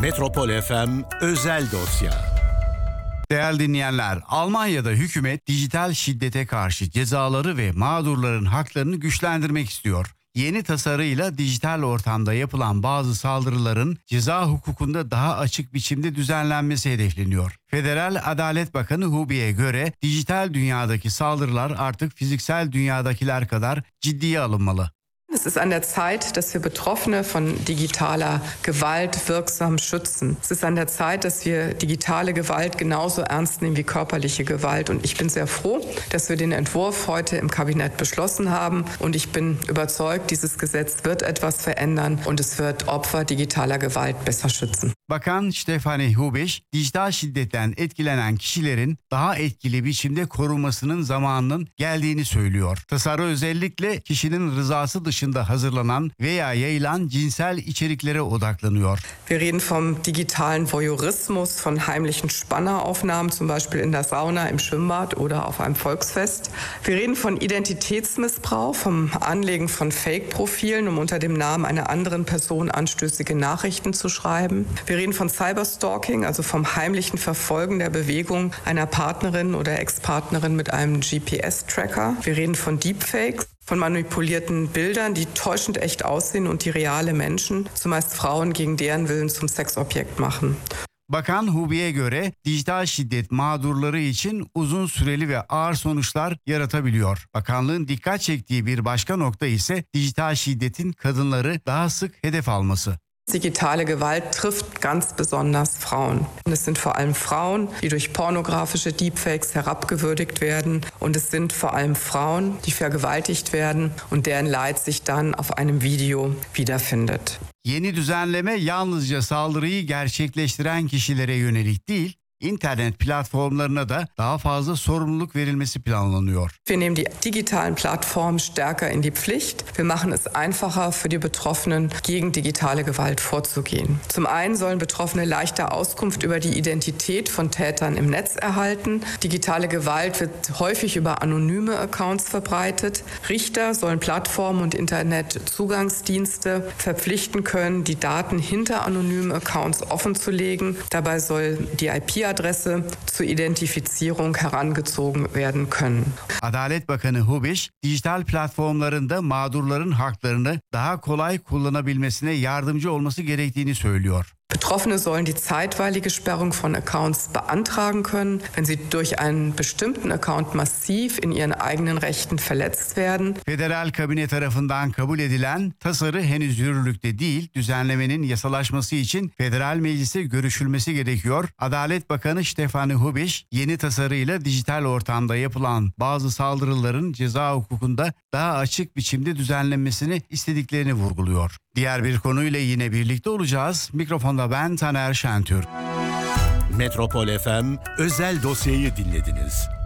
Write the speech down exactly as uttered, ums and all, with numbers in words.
Metropol F M özel dosya. Değerli dinleyenler, Almanya'da hükümet dijital şiddete karşı cezaları ve mağdurların haklarını güçlendirmek istiyor. Yeni tasarıyla dijital ortamda yapılan bazı saldırıların ceza hukukunda daha açık biçimde düzenlenmesi hedefleniyor. Federal Adalet Bakanı Hubi'ye göre dijital dünyadaki saldırılar artık fiziksel dünyadakiler kadar ciddiye alınmalı. Es ist an der Zeit, dass wir Betroffene von digitaler Gewalt wirksam schützen. Es ist an der Zeit, dass wir digitale Gewalt genauso ernst nehmen wie körperliche Gewalt. Und ich bin sehr froh, dass wir den Entwurf heute im Kabinett beschlossen haben. Und ich bin überzeugt, dieses Gesetz wird etwas verändern und es wird Opfer digitaler Gewalt besser schützen. Bakan Stefanie Hubisch, dijital şiddetten etkilenen kişilerin daha etkili biçimde korunmasının zamanının geldiğini söylüyor. Tasarı özellikle kişinin rızası dışında hazırlanan veya yayılan cinsel içeriklere odaklanıyor. Wir reden vom digitalen Voyeurismus, von heimlichen Spanneraufnahmen, zum Beispiel in der Sauna, im Schwimmbad oder auf einem Volksfest. Wir reden von Identitätsmissbrauch, vom Anlegen von Fake-Profilen, um unter dem Namen einer anderen Person anstößige Nachrichten zu schreiben. Wir reden von Cyberstalking, also vom heimlichen Verfolgen der Bewegung einer Partnerin oder Ex-Partnerin mit einem G P S-Tracker. Wir reden von Deepfakes, von manipulierten Bildern, die täuschend echt aussehen und die reale Menschen, zumeist Frauen, gegen deren Willen zum Sexobjekt machen. Bakan Hubi'ye göre dijital şiddet mağdurları için uzun süreli ve ağır sonuçlar yaratabiliyor. Bakanlığın dikkat çektiği bir başka nokta ise dijital şiddetin kadınları daha sık hedef alması. Digitale Gewalt trifft ganz besonders Frauen. Und es sind vor allem Frauen, die durch pornografische Deepfakes herabgewürdigt werden. Und es sind vor allem Frauen, die vergewaltigt werden und deren Leid sich dann auf einem Video wiederfindet. Yeni düzenleme yalnızca saldırıyı gerçekleştiren kişilere yönelik değil, İnternet platformlarına da daha fazla sorumluluk verilmesi planlanıyor. Wir nehmen die digitalen Plattformen stärker in die Pflicht. Wir machen es einfacher für die Betroffenen, gegen digitale Gewalt vorzugehen. Zum einen sollen Betroffene leichter Auskunft über die Identität von Tätern im Netz erhalten. Digitale Gewalt wird häufig über anonyme Accounts verbreitet. Richter sollen Plattformen und Internetzugangsdienste verpflichten können, die Daten hinter anonymen Accounts offenzulegen. Dabei soll die I P Adresse zur Identifizierung herangezogen werden können. Adalet Bakanı Hubisch, dijital platformlarında mağdurların haklarını daha kolay kullanabilmesine yardımcı olması gerektiğini söylüyor. Betroffene sollen die zeitweilige Sperrung von Accounts beantragen können, wenn sie durch einen bestimmten Account massiv in ihren eigenen Rechten verletzt werden. Federal kabine tarafından kabul edilen tasarı henüz yürürlükte değil, düzenlemenin yasalaşması için federal meclise görüşülmesi gerekiyor. Adalet Bakanı Stefanie Hubisch, yeni tasarıyla dijital ortamda yapılan bazı saldırıların ceza hukukunda daha açık biçimde düzenlenmesini istediklerini vurguluyor. Diğer bir konuyla yine birlikte olacağız. Mikrofonda ben Taner Şentürk. Metropol F M özel dosyayı dinlediniz.